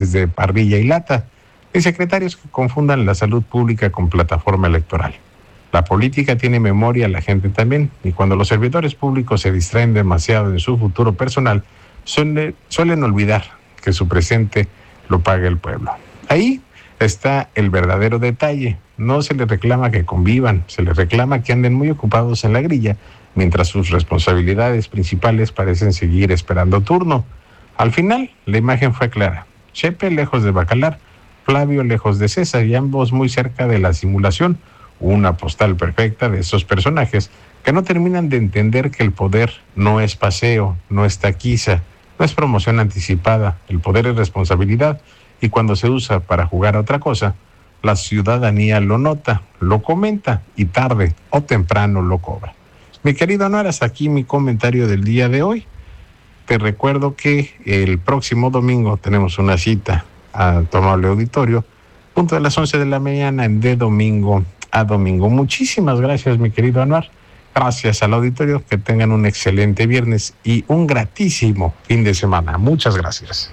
de parrilla y lata, y secretarios que confundan la salud pública con plataforma electoral. La política tiene memoria, la gente también, y cuando los servidores públicos se distraen demasiado en su futuro personal, suelen olvidar que su presente lo paga el pueblo. Ahí está el verdadero detalle. No se les reclama que convivan, se les reclama que anden muy ocupados en la grilla, mientras sus responsabilidades principales parecen seguir esperando turno. Al final, la imagen fue clara. Chepe lejos de Bacalar, Flavio lejos de César, y ambos muy cerca de la simulación. Una postal perfecta de esos personajes que no terminan de entender que el poder no es paseo, no es taquiza, no es promoción anticipada. El poder es responsabilidad, y cuando se usa para jugar a otra cosa, la ciudadanía lo nota, lo comenta y tarde o temprano lo cobra. Mi querido Anuar, hasta aquí mi comentario del día de hoy. Te recuerdo que el próximo domingo tenemos una cita a tu amable auditorio, punto de las 11 de la mañana, de domingo a domingo. Muchísimas gracias, mi querido Anuar. Gracias al auditorio, que tengan un excelente viernes y un gratísimo fin de semana. Muchas gracias.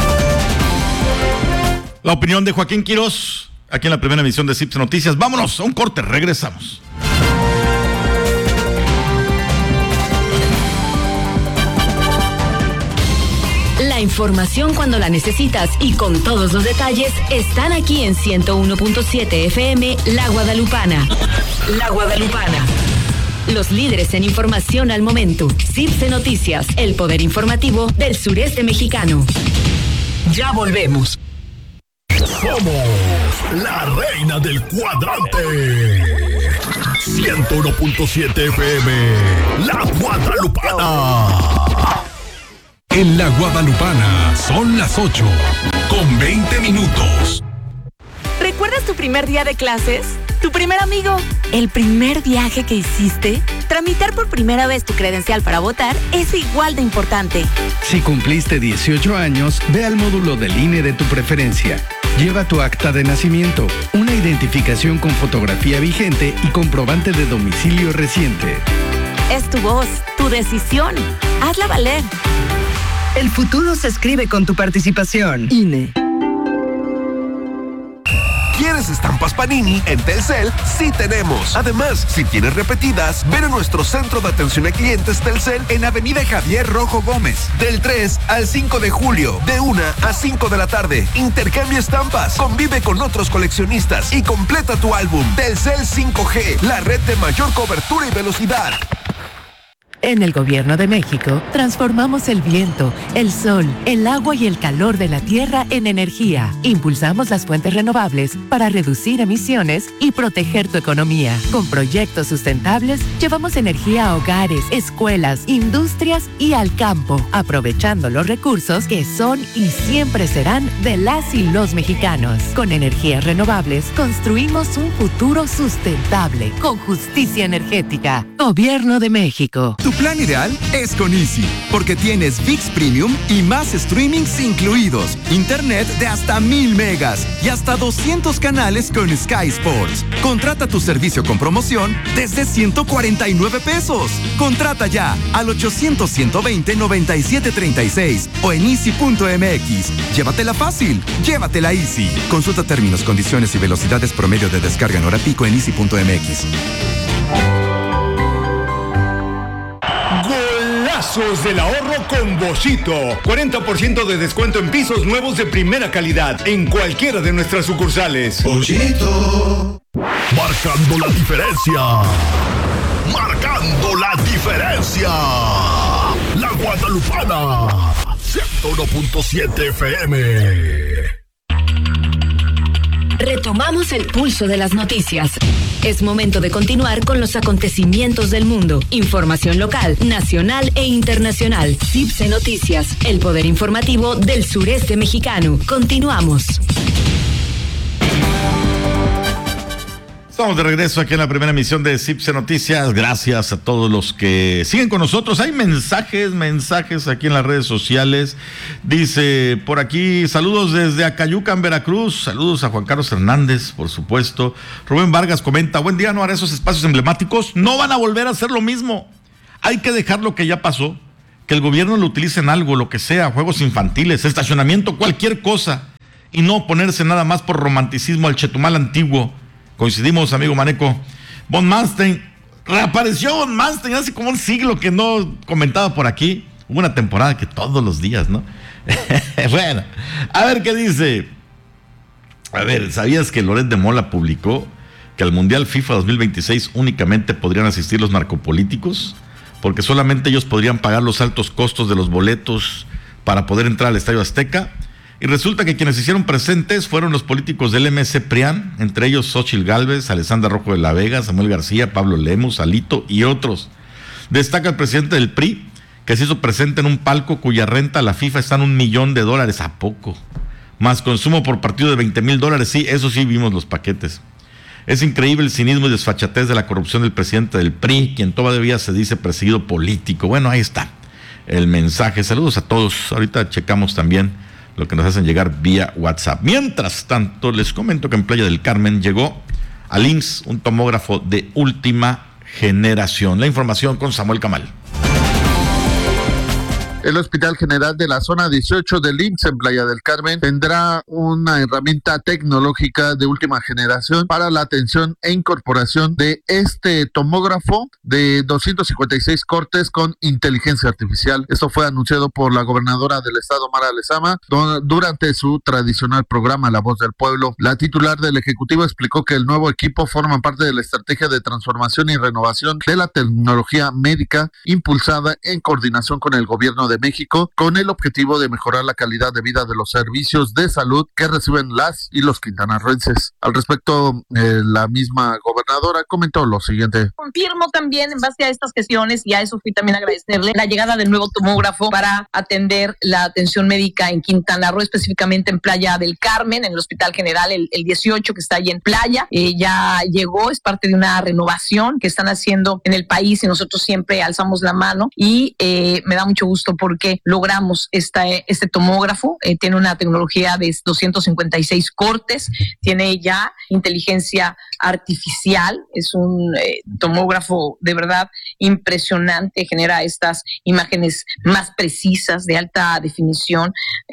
La opinión de Joaquín Quirós, aquí en la primera emisión de CIPSE Noticias. Vámonos a un corte, regresamos. La información cuando la necesitas y con todos los detalles están aquí en 101.7 FM La Guadalupana. La Guadalupana. Los líderes en información al momento. CIPSE Noticias, el poder informativo del sureste mexicano. Ya volvemos. Somos la reina del cuadrante. 101.7 FM La Guadalupana. En La Guadalupana son las 8:20. ¿Recuerdas tu primer día de clases? ¿Tu primer amigo? ¿El primer viaje que hiciste? Tramitar por primera vez tu credencial para votar es igual de importante. Si cumpliste 18 años, ve al módulo del INE de tu preferencia. Lleva tu acta de nacimiento, una identificación con fotografía vigente y comprobante de domicilio reciente. Es tu voz, tu decisión. Hazla valer. El futuro se escribe con tu participación. INE. ¿Quieres estampas Panini? En Telcel sí tenemos. Además, si tienes repetidas, ven a nuestro centro de atención a clientes Telcel en Avenida Javier Rojo Gómez, del 3 al 5 de julio, de 1 a 5 de la tarde. Intercambia estampas, convive con otros coleccionistas y completa tu álbum. Telcel 5G, la red de mayor cobertura y velocidad. En el Gobierno de México, transformamos el viento, el sol, el agua y el calor de la tierra en energía. Impulsamos las fuentes renovables para reducir emisiones y proteger tu economía. Con proyectos sustentables, llevamos energía a hogares, escuelas, industrias y al campo, aprovechando los recursos que son y siempre serán de las y los mexicanos. Con energías renovables, construimos un futuro sustentable, con justicia energética. Gobierno de México. Tu plan ideal es con Easy, porque tienes ViX Premium y más streamings incluidos, internet de hasta 1000 megas y hasta 200 canales con Sky Sports. Contrata tu servicio con promoción desde 149 pesos. Contrata ya al 800-120-9736 o en easy.mx. Llévatela fácil, llévatela Easy. Consulta términos, condiciones y velocidades promedio de descarga en hora pico en easy.mx. Golazos del ahorro con Boschito. 40% de descuento en pisos nuevos de primera calidad en cualquiera de nuestras sucursales. Boschito. Marcando la diferencia. Marcando la diferencia. La Guadalupana. 101.7 FM. Retomamos el pulso de las noticias. Es momento de continuar con los acontecimientos del mundo. Información local, nacional e internacional. CIPSE Noticias, el poder informativo del sureste mexicano. Continuamos. Estamos de regreso aquí en la primera emisión de CIPSE Noticias. Gracias a todos los que siguen con nosotros. Hay mensajes aquí en las redes sociales. Dice por aquí, saludos desde Acayucan, Veracruz. Saludos a Juan Carlos Hernández, por supuesto. Rubén Vargas comenta, buen día, no hará esos espacios emblemáticos. No van a volver a hacer lo mismo. Hay que dejar lo que ya pasó. Que el gobierno lo utilice en algo, lo que sea, juegos infantiles, estacionamiento, cualquier cosa. y no ponerse nada más por romanticismo al Chetumal antiguo. Coincidimos, amigo Maneco. Von Manstein, reapareció Von Manstein hace como un siglo que no comentaba por aquí. Hubo una temporada que todos los días, ¿no? Bueno, a ver qué dice. A ver, ¿sabías que Loret de Mola publicó que al Mundial FIFA 2026 únicamente podrían asistir los narcopolíticos? Porque solamente ellos podrían pagar los altos costos de los boletos para poder entrar al Estadio Azteca. Y resulta que quienes se hicieron presentes fueron los políticos del MC PRIAN, entre ellos Xóchitl Gálvez, Alessandra Rojo de la Vega, Samuel García, Pablo Lemus, Alito y otros. Destaca el presidente del PRI, que se hizo presente en un palco cuya renta a la FIFA está en $1 millón. ¿A poco? Más consumo por partido de $20,000. Sí, eso sí vimos los paquetes. Es increíble el cinismo y desfachatez de la corrupción del presidente del PRI, quien todavía se dice perseguido político. Bueno, ahí está el mensaje. Saludos a todos. Ahorita checamos también lo que nos hacen llegar vía WhatsApp. Mientras tanto, les comento que en Playa del Carmen llegó al IMSS un tomógrafo de última generación. La información con Samuel Camal. El Hospital General de la Zona 18 del IMSS en Playa del Carmen tendrá una herramienta tecnológica de última generación para la atención e incorporación de este tomógrafo de 256 cortes con inteligencia artificial. Esto fue anunciado por la gobernadora del estado, Mara Lezama, durante su tradicional programa La Voz del Pueblo. La titular del Ejecutivo explicó que el nuevo equipo forma parte de la estrategia de transformación y renovación de la tecnología médica impulsada en coordinación con el gobierno de México, con el objetivo de mejorar la calidad de vida de los servicios de salud que reciben las y los quintanarroenses. Al respecto, la misma gobernadora comentó lo siguiente. Confirmo también, en base a estas gestiones, y a eso fui también a agradecerle, la llegada del nuevo tomógrafo para atender la atención médica en Quintana Roo, específicamente en Playa del Carmen, en el Hospital General, el 18 que está ahí en Playa. Ya llegó, es parte de una renovación que están haciendo en el país y nosotros siempre alzamos la mano y me da mucho gusto porque logramos este tomógrafo. Tiene una tecnología de 256 cortes, tiene ya inteligencia artificial, es un tomógrafo de verdad impresionante, genera estas imágenes más precisas de alta definición,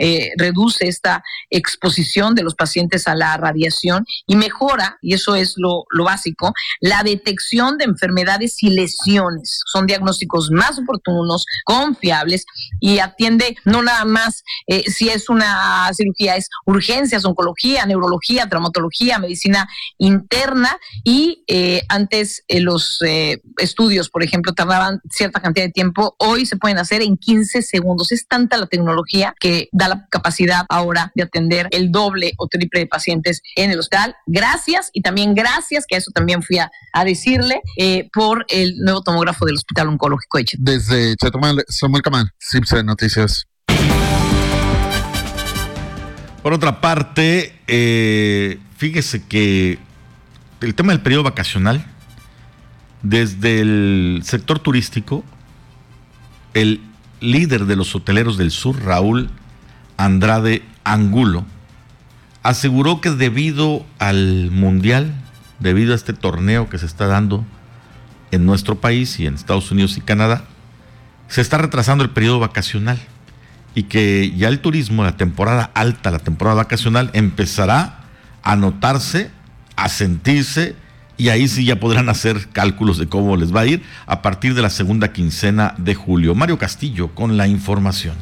reduce esta exposición de los pacientes a la radiación y mejora, y eso es lo básico, la detección de enfermedades y lesiones. Son diagnósticos más oportunos, confiables y atiende no nada más si es una cirugía, es urgencias, oncología, neurología, traumatología, medicina interna y antes los estudios, por ejemplo, tardaban cierta cantidad de tiempo, hoy se pueden hacer en 15 segundos. Es tanta la tecnología que da la capacidad ahora de atender el doble o triple de pacientes en el hospital. Gracias, y también gracias, que a eso también fui a decirle, por el nuevo tomógrafo del Hospital Oncológico de Chetumal. Desde Chetumal, Samuel Camal, CIPSE Noticias. Por otra parte, fíjese que el tema del periodo vacacional, desde el sector turístico, el líder de los hoteleros del sur, Raúl Andrade Angulo, aseguró que debido al Mundial, debido a este torneo que se está dando en nuestro país y en Estados Unidos y Canadá, se está retrasando el periodo vacacional y que ya el turismo, la temporada alta, la temporada vacacional, empezará a notarse, a sentirse, y ahí sí ya podrán hacer cálculos de cómo les va a ir a partir de la segunda quincena de julio. Mario Castillo con la información.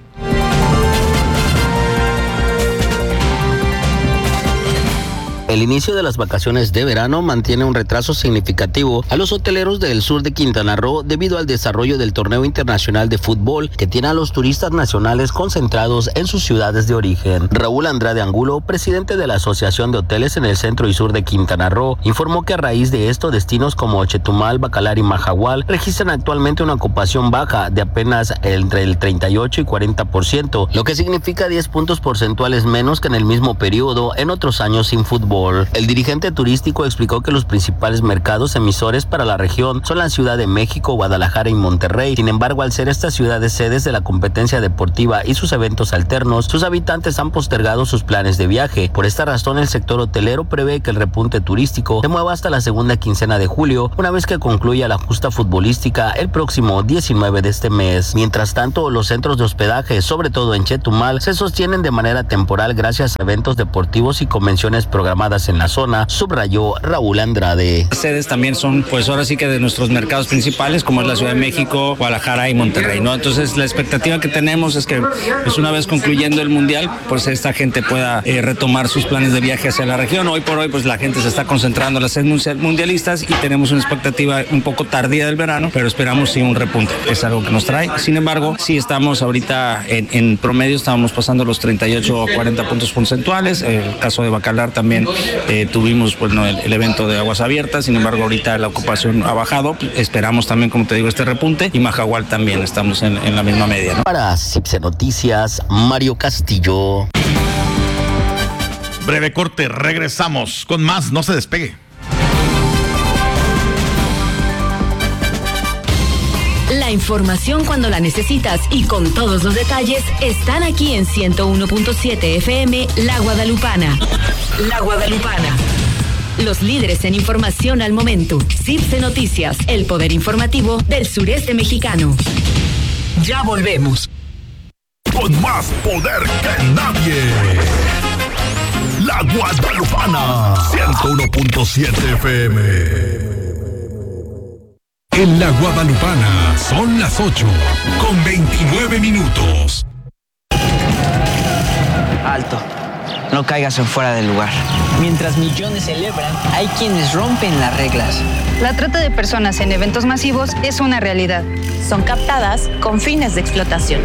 El inicio de las vacaciones de verano mantiene un retraso significativo a los hoteleros del sur de Quintana Roo debido al desarrollo del torneo internacional de fútbol que tiene a los turistas nacionales concentrados en sus ciudades de origen. Raúl Andrade Angulo, presidente de la Asociación de Hoteles en el centro y sur de Quintana Roo, informó que a raíz de esto destinos como Chetumal, Bacalar y Mahahual registran actualmente una ocupación baja de apenas entre el 38 y 40%, lo que significa 10 puntos porcentuales menos que en el mismo periodo en otros años sin fútbol. fútbol. El dirigente turístico explicó que los principales mercados emisores para la región son la Ciudad de México, Guadalajara y Monterrey. Sin embargo, al ser estas ciudades sedes de la competencia deportiva y sus eventos alternos, sus habitantes han postergado sus planes de viaje. Por esta razón, el sector hotelero prevé que el repunte turístico se mueva hasta la segunda quincena de julio, una vez que concluya la justa futbolística el próximo 19 de este mes. Mientras tanto, los centros de hospedaje, sobre todo en Chetumal, se sostienen de manera temporal gracias a eventos deportivos y convenciones programadas en la zona, subrayó Raúl Andrade. Las sedes también son, pues ahora sí que de nuestros mercados principales, como es la Ciudad de México, Guadalajara y Monterrey, ¿no? Entonces, la expectativa que tenemos es que, pues una vez concluyendo el Mundial, pues esta gente pueda retomar sus planes de viaje hacia la región. Hoy por hoy, pues la gente se está concentrando en las sedes mundialistas y tenemos una expectativa un poco tardía del verano, pero esperamos sí un repunte. Es algo que nos trae. Sin embargo, sí estamos ahorita en promedio, estábamos pasando los 38 a 40 puntos porcentuales. El caso de Bacalar también tuvimos pues, ¿no? el evento de aguas abiertas. Sin embargo, ahorita la ocupación ha bajado. Esperamos también, como te digo, este repunte. Y Majahual también estamos en la misma media, ¿no? Para CIPSE Noticias, Mario Castillo. Breve corte, regresamos con más, no se despegue. La información cuando la necesitas y con todos los detalles están aquí en 101.7 FM La Guadalupana. La Guadalupana. Los líderes en información al momento. CIPSE Noticias, el poder informativo del sureste mexicano. Ya volvemos. Con más poder que nadie. La Guadalupana. 101.7 FM. En La Guadalupana son las 8:29. Alto. No caigas en fuera del lugar. Mientras millones celebran, hay quienes rompen las reglas. La trata de personas en eventos masivos es una realidad. Son captadas con fines de explotación.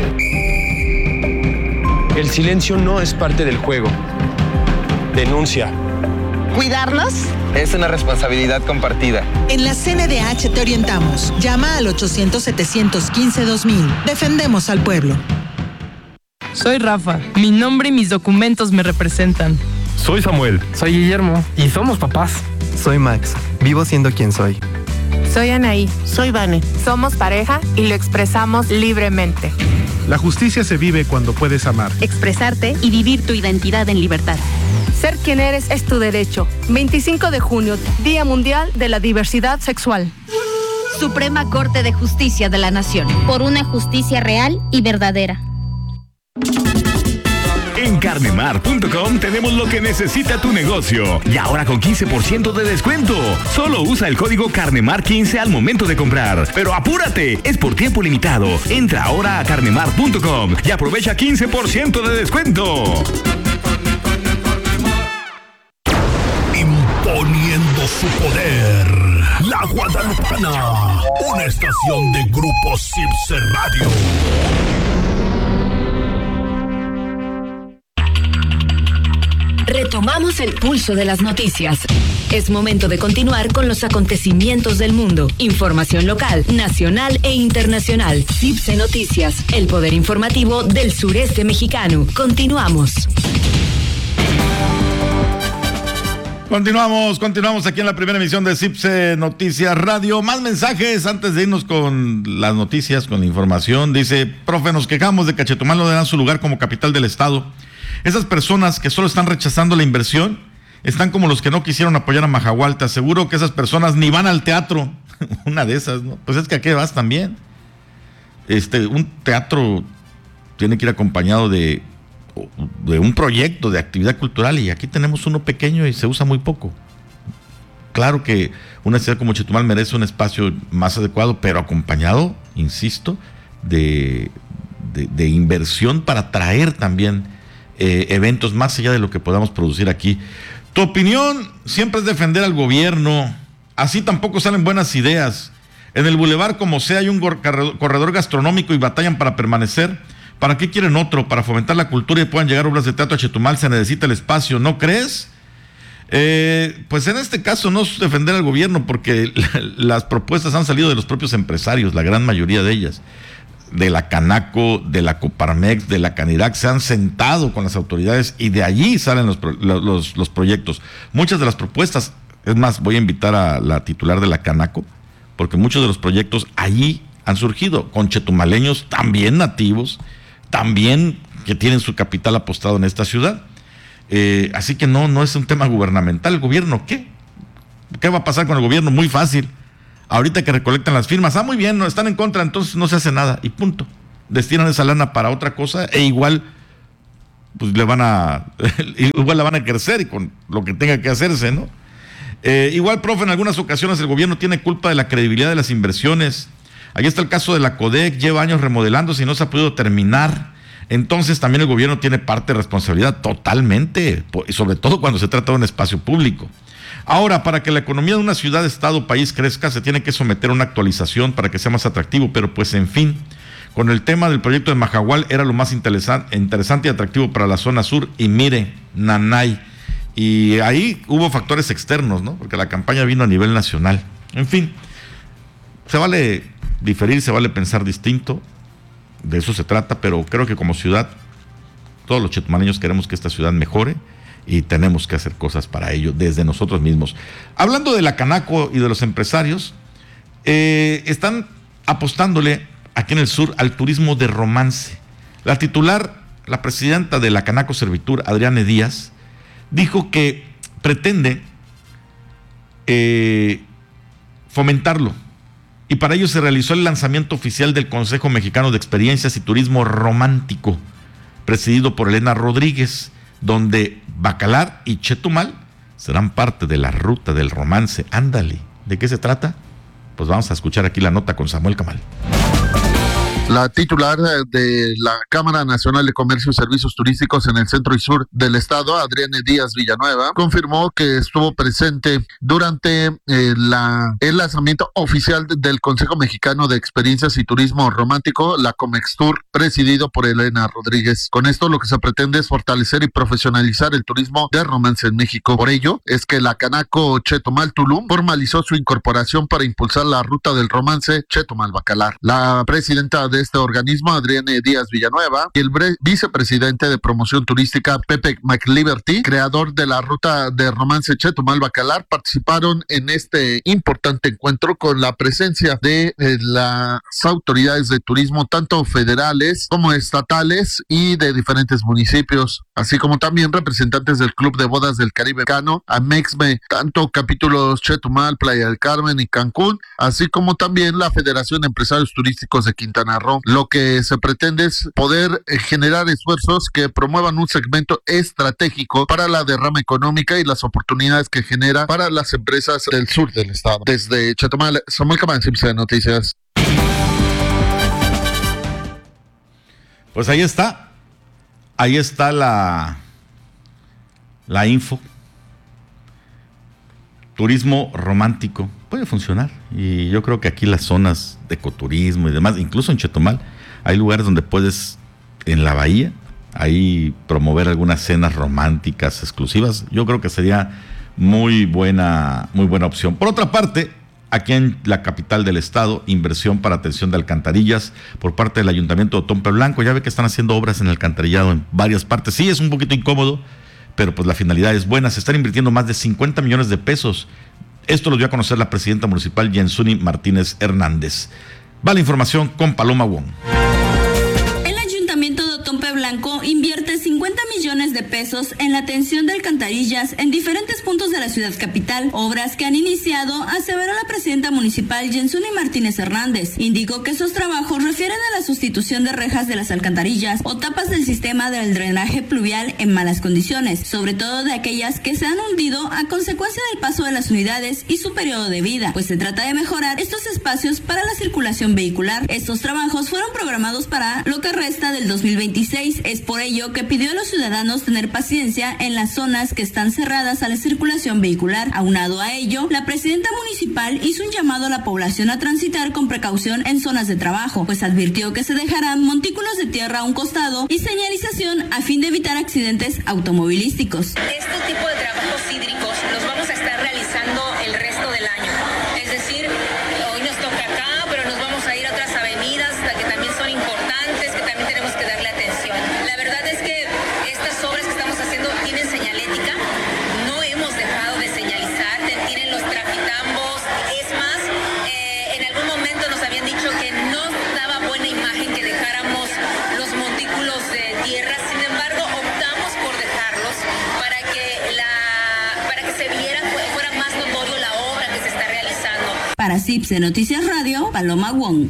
El silencio no es parte del juego. Denuncia. ¿Cuidarnos? Es una responsabilidad compartida. En la CNDH te orientamos. Llama al 800-715-2000. Defendemos al pueblo. Soy Rafa. Mi nombre y mis documentos me representan. Soy Samuel. Soy Guillermo. Y somos papás. Soy Max. Vivo siendo quien soy. Soy Anaí. Soy Vane. Somos pareja y lo expresamos libremente. La justicia se vive cuando puedes amar, expresarte y vivir tu identidad en libertad. Ser quien eres es tu derecho. 25 de junio, Día Mundial de la Diversidad Sexual. Suprema Corte de Justicia de la Nación. Por una justicia real y verdadera. En carnemar.com tenemos lo que necesita tu negocio. Y ahora con 15% de descuento. Solo usa el código CARNEMAR15 al momento de comprar. Pero apúrate, es por tiempo limitado. Entra ahora a carnemar.com y aprovecha 15% de descuento. Imponiendo su poder. La Guadalupana. Una estación de Grupo CIPSE Radio. Retomamos el pulso de las noticias. Es momento de continuar con los acontecimientos del mundo. Información local, nacional e internacional. CIPSE Noticias, el poder informativo del sureste mexicano. Continuamos. Continuamos aquí en la primera emisión de CIPSE Noticias Radio. Más mensajes antes de irnos con las noticias, con la información. Dice, profe, nos quejamos de que a Chetumal no le dan su lugar como capital del estado. Esas personas que solo están rechazando la inversión están como los que no quisieron apoyar a Majahual. Te aseguro que esas personas ni van al teatro. Una de esas, ¿no? Pues es que ¿a qué vas también? Un teatro tiene que ir acompañado de un proyecto de actividad cultural y aquí tenemos uno pequeño y se usa muy poco. Claro que una ciudad como Chetumal merece un espacio más adecuado, pero acompañado, insisto, de inversión para traer también eventos más allá de lo que podamos producir aquí. Tu opinión siempre es defender al gobierno, así tampoco salen buenas ideas. En el bulevar, como sea, hay un corredor gastronómico y batallan para permanecer. ¿Para qué quieren otro? Para fomentar la cultura y puedan llegar obras de teatro a Chetumal se necesita el espacio, ¿no crees? Pues en este caso no es defender al gobierno porque las propuestas han salido de los propios empresarios, la gran mayoría de ellas. de la Canaco, de la Coparmex, de la Canirac, se han sentado con las autoridades y de allí salen los proyectos. Muchas de las propuestas, es más, voy a invitar a la titular de la Canaco, porque muchos de los proyectos allí han surgido, con chetumaleños también nativos, también que tienen su capital apostado en esta ciudad. Así que no es un tema gubernamental. ¿El gobierno qué? ¿Qué va a pasar con el gobierno? Muy fácil. Ahorita que recolectan las firmas, muy bien, no están en contra, entonces no se hace nada y punto. Destinan esa lana para otra cosa e igual pues igual la van a crecer y con lo que tenga que hacerse, ¿no? Igual, profe, en algunas ocasiones el gobierno tiene culpa de la credibilidad de las inversiones. Ahí está el caso de la Codec, lleva años remodelándose y no se ha podido terminar. Entonces también el gobierno tiene parte de responsabilidad totalmente, sobre todo cuando se trata de un espacio público. Ahora, para que la economía de una ciudad, estado, país crezca, se tiene que someter a una actualización para que sea más atractivo, pero pues en fin, con el tema del proyecto de Majahual era lo más interesante y atractivo para la zona sur, y mire, nanay, y ahí hubo factores externos, ¿no? Porque la campaña vino a nivel nacional. En fin, se vale diferir, se vale pensar distinto, de eso se trata, pero creo que como ciudad, todos los chetumaleños queremos que esta ciudad mejore, y tenemos que hacer cosas para ello desde nosotros mismos. Hablando de la Canaco y de los empresarios, están apostándole aquí en el sur al turismo de romance. La titular, la presidenta de la Canaco Servitur, Adriane Díaz, dijo que pretende fomentarlo, y para ello se realizó el lanzamiento oficial del Consejo Mexicano de Experiencias y Turismo Romántico, presidido por Elena Rodríguez, donde Bacalar y Chetumal serán parte de la ruta del romance. Ándale, ¿de qué se trata? Pues vamos a escuchar aquí la nota con Samuel Camal. La titular de la Cámara Nacional de Comercio y Servicios Turísticos en el centro y sur del estado, Adriane Díaz Villanueva, confirmó que estuvo presente durante el lanzamiento oficial del Consejo Mexicano de Experiencias y Turismo Romántico, la Comextur, presidido por Elena Rodríguez. Con esto lo que se pretende es fortalecer y profesionalizar el turismo de romance en México. Por ello es que la Canaco Chetumal Tulum formalizó su incorporación para impulsar la ruta del romance Chetumal Bacalar. La presidenta de este organismo, Adriane Díaz Villanueva, y el vicepresidente de promoción turística, Pepe McLiberty, creador de la ruta de romance Chetumal Bacalar, participaron en este importante encuentro con la presencia de las autoridades de turismo, tanto federales como estatales y de diferentes municipios, así como también representantes del Club de Bodas del Caribe Mexicano, Amexme, tanto capítulos Chetumal, Playa del Carmen y Cancún, así como también la Federación de Empresarios Turísticos de Quintana Roo. Lo que se pretende es poder generar esfuerzos que promuevan un segmento estratégico para la derrama económica y las oportunidades que genera para las empresas del sur del estado. Desde Chetumal, Samuel Caman, CIPSE Noticias. Pues ahí está la info. Turismo romántico puede funcionar, y yo creo que aquí las zonas de ecoturismo y demás, incluso en Chetumal, hay lugares donde puedes, en la bahía, ahí promover algunas cenas románticas exclusivas. Yo creo que sería muy buena opción. Por otra parte, aquí en la capital del estado, inversión para atención de alcantarillas por parte del Ayuntamiento de Otompe Blanco. Ya ve que están haciendo obras en el alcantarillado en varias partes. Sí, es un poquito incómodo, pero pues la finalidad es buena. Se están invirtiendo más de 50 millones de pesos. Esto lo dio a conocer la presidenta municipal, Yensuni Martínez Hernández. Va la información con Paloma Wong. El Ayuntamiento de Otompe Blanco invierte 50 millones de pesos en la atención de alcantarillas en diferentes puntos de la ciudad capital, obras que han iniciado, aseveró la presidenta municipal Yensuni Martínez Hernández. Indicó que esos trabajos refieren a la sustitución de rejas de las alcantarillas o tapas del sistema del drenaje pluvial en malas condiciones, sobre todo de aquellas que se han hundido a consecuencia del paso de las unidades y su periodo de vida, pues se trata de mejorar estos espacios para la circulación vehicular. Estos trabajos fueron programados para lo que resta del 2026, es por ello que pidió a los ciudadanos tener paciencia en las zonas que están cerradas a la circulación vehicular. Aunado a ello, la presidenta municipal hizo un llamado a la población a transitar con precaución en zonas de trabajo, pues advirtió que se dejarán montículos de tierra a un costado y señalización a fin de evitar accidentes automovilísticos. Este tipo de trabajos hídricos los vamos a estar realizando el resto del año. Es decir, hoy nos toca acá, pero nos vamos a ir a otras avenidas que también son importantes CIPSE Noticias Radio, Paloma Wong.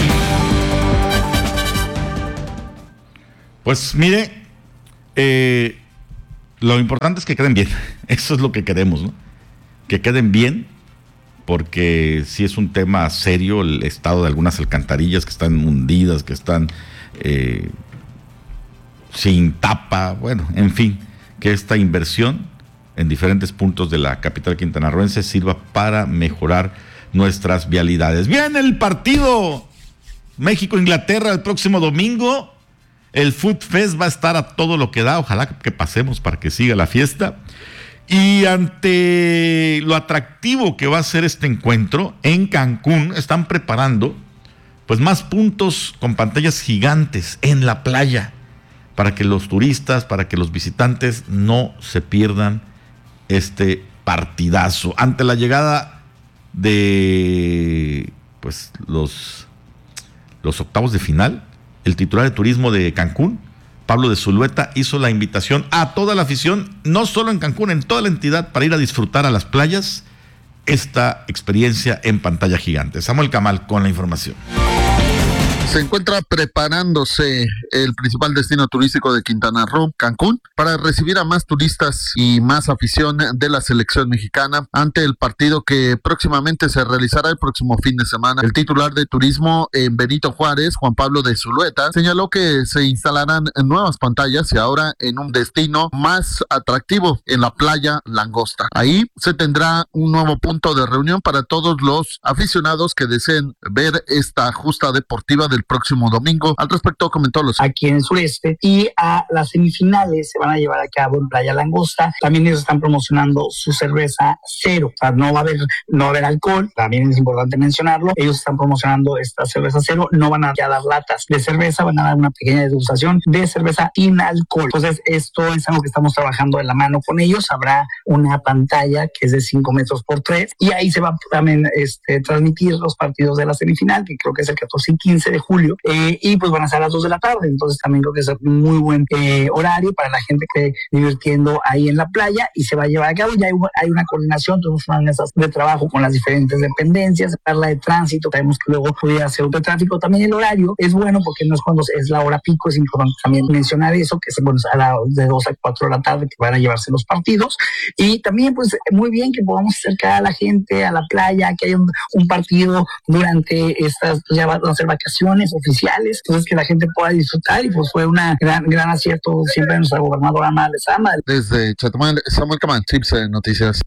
Pues mire, lo importante es que queden bien. Eso es lo que queremos, ¿no? Que queden bien, porque sí es un tema serio el estado de algunas alcantarillas que están hundidas, que están sin tapa, bueno, en fin, que esta inversión en diferentes puntos de la capital quintanarroense sirva para mejorar nuestras vialidades. Bien, el partido México-Inglaterra el próximo domingo. El Food Fest va a estar a todo lo que da. Ojalá que pasemos para que siga la fiesta. Y ante lo atractivo que va a ser este encuentro, en Cancún están preparando pues más puntos con pantallas gigantes en la playa para que los turistas, para que los visitantes no se pierdan este partidazo. Ante la llegada de pues los octavos de final, el titular de turismo de Cancún, Pablo de Zulueta, hizo la invitación a toda la afición, no solo en Cancún, en toda la entidad, para ir a disfrutar a las playas esta experiencia en pantalla gigante. Samuel Camal con la información. Se encuentra preparándose el principal destino turístico de Quintana Roo, Cancún, para recibir a más turistas y más afición de la selección mexicana ante el partido que próximamente se realizará el próximo fin de semana. El titular de turismo en Benito Juárez, Juan Pablo de Zulueta, señaló que se instalarán nuevas pantallas y ahora en un destino más atractivo, en la playa Langosta. Ahí se tendrá un nuevo punto de reunión para todos los aficionados que deseen ver esta justa deportiva del próximo domingo. Al respecto comentó aquí en el sureste, y a las semifinales se van a llevar a cabo en Playa Langosta. También ellos están promocionando su cerveza cero, o sea, no va a haber alcohol, también es importante mencionarlo. Ellos están promocionando esta cerveza cero, no van a dar latas de cerveza, van a dar una pequeña degustación de cerveza sin alcohol. Entonces esto es algo que estamos trabajando de la mano con ellos. Habrá una pantalla que es de 5 metros por 3 y ahí se va también transmitir los partidos de la semifinal, que creo que es el 14 y 15 de julio, y pues van a ser a las 2 de la tarde, entonces también creo que es un muy buen horario para la gente que esté divirtiendo ahí en la playa, y se va a llevar a cabo. Ya hay una coordinación, tenemos unas mesas de trabajo con las diferentes dependencias, la de tránsito, sabemos que luego podría hacer otro tráfico. También el horario es bueno porque no es cuando es la hora pico, es importante también mencionar eso, que es de 2 a 4 de la tarde que van a llevarse los partidos, y también pues muy bien que podamos acercar a la gente a la playa, que haya un partido durante estas, pues ya van a ser vacaciones oficiales, entonces que la gente pueda disfrutar, y pues fue una gran acierto siempre de nuestra gobernadora Ana Lezama. Desde Chetumal, Samuel Camal, CIPSE Noticias.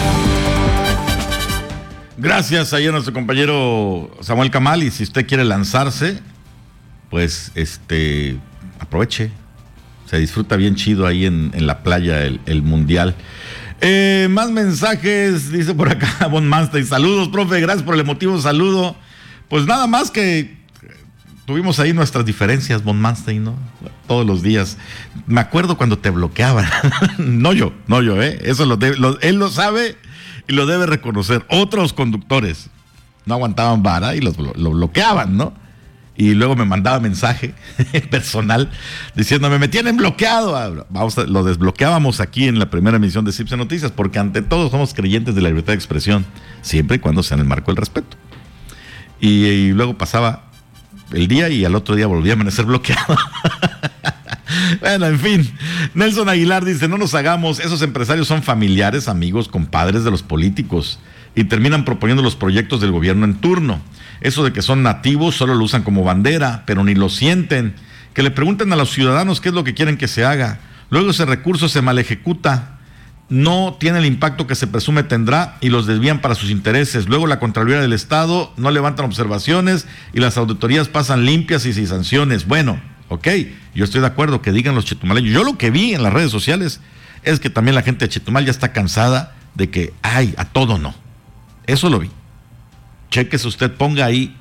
Gracias ahí a nuestro compañero Samuel Camal, y si usted quiere lanzarse, pues aproveche, se disfruta bien chido ahí en la playa el mundial. Más mensajes, dice por acá Von Manstein. Saludos, profe, gracias por el emotivo saludo. Pues nada más que tuvimos ahí nuestras diferencias, Von Manstein, ¿no? Todos los días. Me acuerdo cuando te bloqueaban. No yo, eso él lo sabe y lo debe reconocer. Otros conductores no aguantaban vara y lo bloqueaban, ¿no? Y luego me mandaba mensaje personal diciéndome, me tienen bloqueado. Lo desbloqueábamos aquí en la primera emisión de CIPSE Noticias, porque ante todo somos creyentes de la libertad de expresión, siempre y cuando sea en el marco del respeto. Y luego pasaba el día y al otro día volvía a amanecer bloqueado. Bueno, en fin. Nelson Aguilar dice, no nos hagamos, esos empresarios son familiares, amigos, compadres de los políticos y terminan proponiendo los proyectos del gobierno en turno. Eso de que son nativos solo lo usan como bandera, pero ni lo sienten. Que le pregunten a los ciudadanos qué es lo que quieren que se haga. Luego ese recurso se mal ejecuta, no tiene el impacto que se presume tendrá y los desvían para sus intereses. Luego la Contraloría del Estado no levantan observaciones y las auditorías pasan limpias y sin sanciones. Bueno, ok, yo estoy de acuerdo que digan los chetumaleños. Yo lo que vi en las redes sociales es que también la gente de Chetumal ya está cansada de que, ay, a todo no. Eso lo vi. Chéquese usted, ponga ahí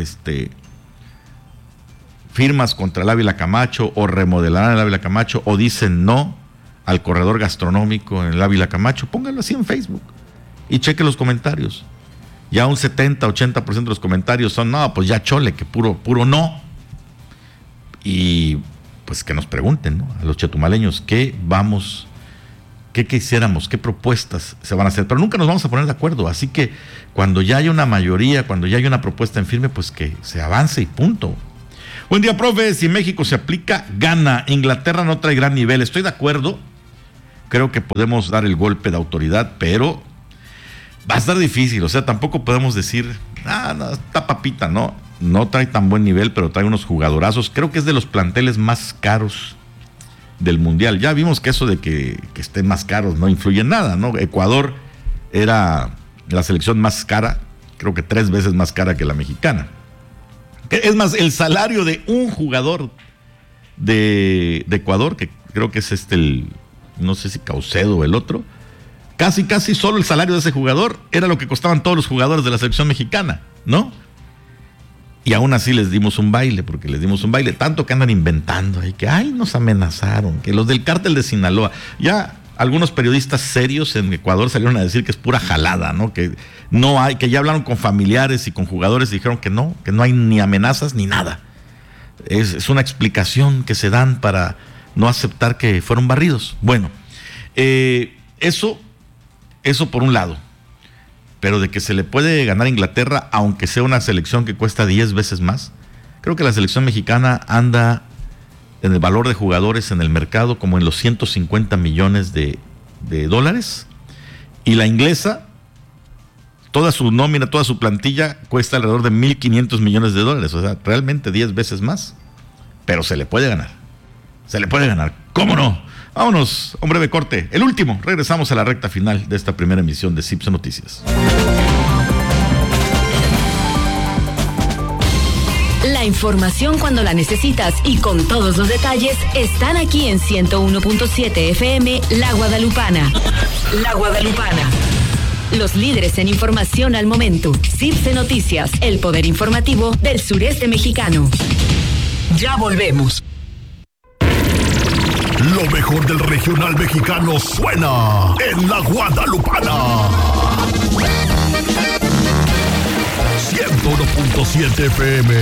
firmas contra el Ávila Camacho, o remodelarán el Ávila Camacho, o dicen no al corredor gastronómico en el Ávila Camacho. Póngalo así en Facebook y cheque los comentarios. Ya un 70-80% de los comentarios son, no, pues ya chole, que puro no. Y pues que nos pregunten, ¿no?, a los chetumaleños, ¿qué vamos qué quisiéramos, qué propuestas se van a hacer, pero nunca nos vamos a poner de acuerdo, así que cuando ya haya una mayoría, cuando ya haya una propuesta en firme, pues que se avance y punto. Buen día, profe. Si México se aplica, gana. Inglaterra no trae gran nivel. Estoy de acuerdo. Creo que podemos dar el golpe de autoridad, pero va a estar difícil. O sea, tampoco podemos decir, no, está papita, no. No trae tan buen nivel, pero trae unos jugadorazos. Creo que es de los planteles más caros del Mundial. Ya vimos que eso de que estén más caros no influye en nada, ¿no? Ecuador era la selección más cara, creo que 3 veces más cara que la mexicana. Es más, el salario de un jugador de Ecuador, que creo que es no sé si Caucedo o el otro, casi solo el salario de ese jugador era lo que costaban todos los jugadores de la selección mexicana, ¿no? Y aún así les dimos un baile, tanto que andan inventando ahí, que nos amenazaron, que los del cártel de Sinaloa, ya algunos periodistas serios en Ecuador salieron a decir que es pura jalada, ¿no? Que no hay, que ya hablaron con familiares y con jugadores y dijeron que no hay ni amenazas ni nada. Es una explicación que se dan para no aceptar que fueron barridos. Bueno, eso por un lado. Pero de que se le puede ganar a Inglaterra, aunque sea una selección que cuesta 10 veces más, creo que la selección mexicana anda en el valor de jugadores en el mercado como en los 150 millones de dólares, y la inglesa, toda su nómina, toda su plantilla cuesta alrededor de 1.500 millones de dólares, o sea, realmente 10 veces más, pero se le puede ganar, ¿cómo no? Vámonos, un breve corte, el último, regresamos a la recta final de esta primera emisión de CIPSE Noticias. La información cuando la necesitas y con todos los detalles están aquí en 101.7 FM La Guadalupana. La Guadalupana. Los líderes en información al momento. CIPSE Noticias, el poder informativo del sureste mexicano. Ya volvemos. Lo mejor del regional mexicano suena en La Guadalupana. 101.7 FM.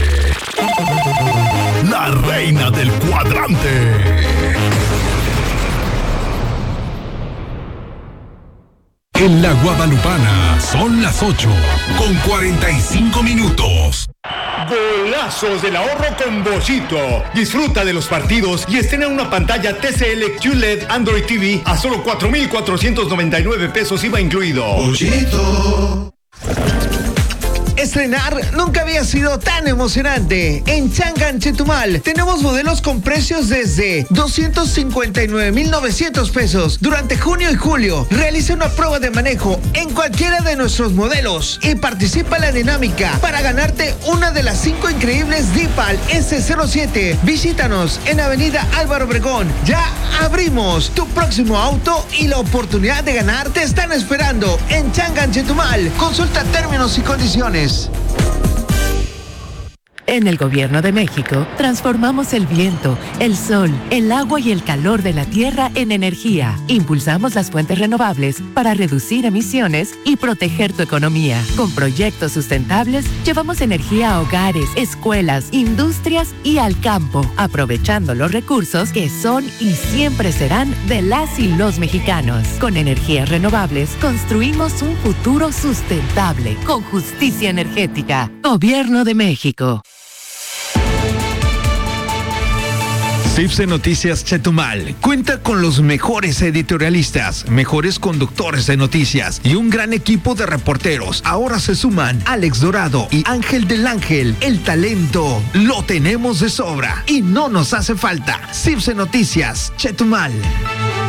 La reina del cuadrante. En La Guadalupana son las 8:45. Golazos del ahorro con Bollito. Disfruta de los partidos y estrena una pantalla TCL QLED Android TV a solo 4,499 pesos IVA incluido. Bollito. Estrenar nunca había sido tan emocionante. En Changan, Chetumal, tenemos modelos con precios desde 259,900 pesos. Durante junio y julio, realiza una prueba de manejo en cualquiera de nuestros modelos y participa en la dinámica para ganarte una de las 5 increíbles DIPAL S07. Visítanos en Avenida Álvaro Obregón. Ya abrimos. Tu próximo auto y la oportunidad de ganar te están esperando en Changan, Chetumal. Consulta términos y condiciones. En el Gobierno de México, transformamos el viento, el sol, el agua y el calor de la tierra en energía. Impulsamos las fuentes renovables para reducir emisiones y proteger tu economía. Con proyectos sustentables, llevamos energía a hogares, escuelas, industrias y al campo, aprovechando los recursos que son y siempre serán de las y los mexicanos. Con energías renovables, construimos un futuro sustentable, con justicia energética. Gobierno de México. CIPSE Noticias Chetumal cuenta con los mejores editorialistas, mejores conductores de noticias y un gran equipo de reporteros. Ahora se suman Alex Dorado y Ángel del Ángel. El talento lo tenemos de sobra y no nos hace falta. CIPSE Noticias Chetumal.